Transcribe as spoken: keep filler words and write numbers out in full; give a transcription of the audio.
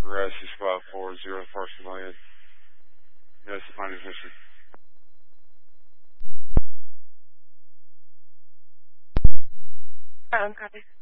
progress is five four zero Parson Land. Yes, the finding history. Um, copy.